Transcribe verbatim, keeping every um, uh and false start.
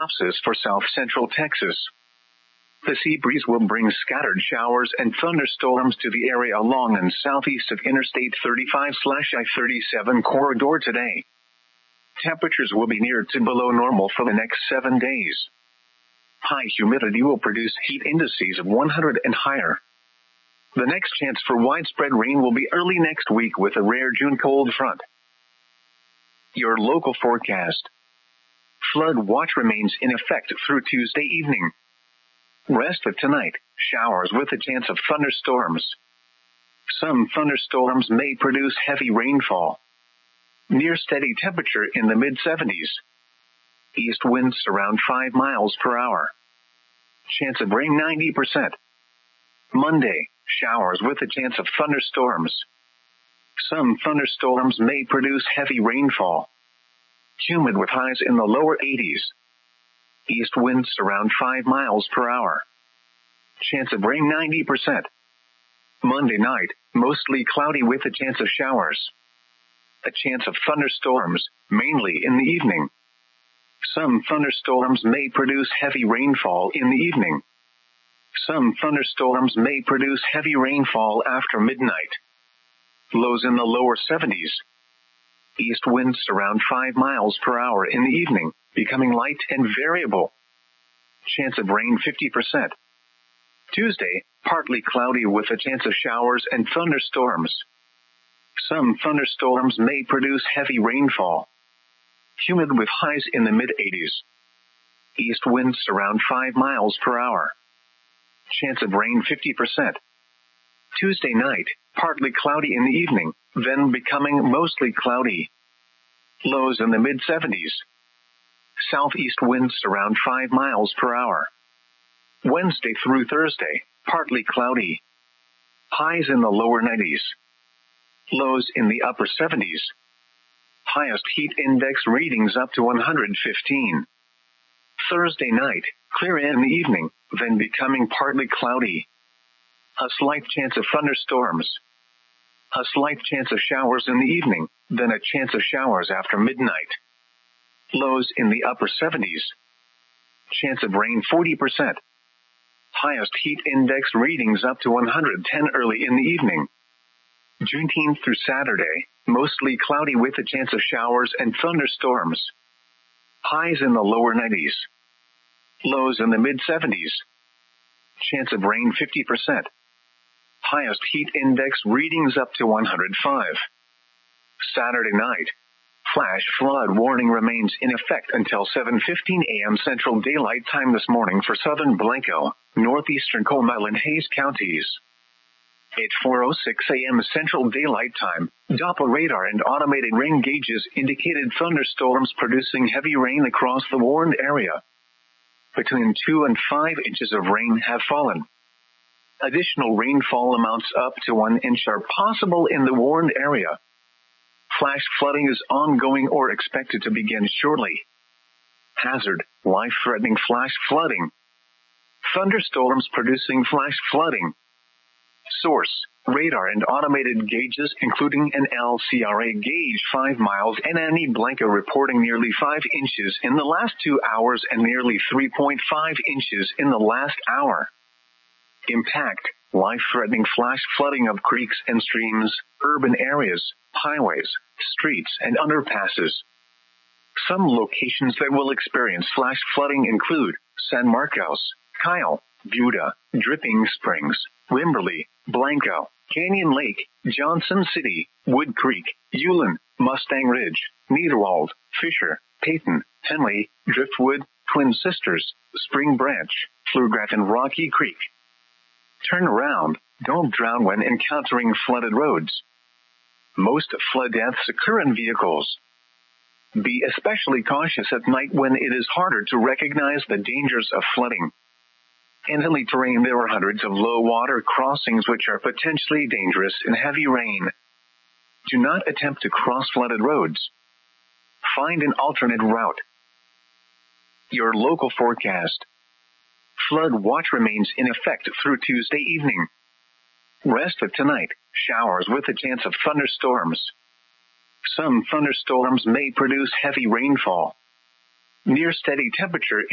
for south-central Texas. The sea breeze will bring scattered showers and thunderstorms to the area along and southeast of Interstate thirty-five I thirty-seven corridor today. Temperatures will be near to below normal for the next seven days. High humidity will produce heat indices of one hundred and higher. The next chance for widespread rain will be early next week with a rare June cold front. Your local forecast. Flood watch remains in effect through Tuesday evening. Rest of tonight, showers with a chance of thunderstorms. Some thunderstorms may produce heavy rainfall. Near steady temperature in the mid seventies. East winds around five miles per hour. Chance of rain ninety percent. Monday, showers with a chance of thunderstorms. Some thunderstorms may produce heavy rainfall. Humid with highs in the lower eighties. East winds around five miles per hour. Chance of rain ninety percent. Monday night, mostly cloudy with a chance of showers. A chance of thunderstorms, mainly in the evening. Some thunderstorms may produce heavy rainfall in the evening. Some thunderstorms may produce heavy rainfall after midnight. Lows in the lower seventies. East winds around five miles per hour in the evening, becoming light and variable. Chance of rain fifty percent. Tuesday, partly cloudy with a chance of showers and thunderstorms. Some thunderstorms may produce heavy rainfall. Humid with highs in the mid eighties. East winds around five miles per hour. Chance of rain fifty percent. Tuesday night, partly cloudy in the evening, then becoming mostly cloudy. Lows in the mid seventies. Southeast winds around five miles per hour. Wednesday through Thursday, partly cloudy. Highs in the lower nineties. Lows in the upper seventies. Highest heat index readings up to one hundred fifteen. Thursday night, clear in the evening, then becoming partly cloudy. A slight chance of thunderstorms. A slight chance of showers in the evening, then a chance of showers after midnight. Lows in the upper seventies. Chance of rain forty percent. Highest heat index readings up to one hundred ten early in the evening. Juneteenth through Saturday, mostly cloudy with a chance of showers and thunderstorms. Highs in the lower nineties. Lows in the mid seventies. Chance of rain fifty percent. Highest heat index readings up to one hundred five. Saturday night. Flash flood warning remains in effect until seven fifteen a.m. Central Daylight Time this morning for southern Blanco, northeastern Comal and Hays counties. At four oh six a.m. Central Daylight Time, Doppler radar and automated rain gauges indicated thunderstorms producing heavy rain across the warned area. Between two and five inches of rain have fallen. Additional rainfall amounts up to one inch are possible in the warned area. Flash flooding is ongoing or expected to begin shortly. Hazard, life-threatening flash flooding. Thunderstorms producing flash flooding. Source, radar and automated gauges including an L C R A gauge five miles and Annie Blanco reporting nearly five inches in the last two hours and nearly three point five inches in the last hour. Impact, life-threatening flash flooding of creeks and streams, urban areas, highways, streets, and underpasses. Some locations that will experience flash flooding include San Marcos, Kyle, Buda, Dripping Springs, Wimberley, Blanco, Canyon Lake, Johnson City, Wood Creek, Ulen, Mustang Ridge, Niederwald, Fisher, Peyton, Henley, Driftwood, Twin Sisters, Spring Branch, Pflugraf, and Rocky Creek. Turn around, don't drown when encountering flooded roads. Most flood deaths occur in vehicles. Be especially cautious at night when it is harder to recognize the dangers of flooding. In hilly terrain, there are hundreds of low water crossings which are potentially dangerous in heavy rain. Do not attempt to cross flooded roads. Find an alternate route. Your local forecast. Flood watch remains in effect through Tuesday evening. Rest of tonight, showers with a chance of thunderstorms. Some thunderstorms may produce heavy rainfall. Near steady temperature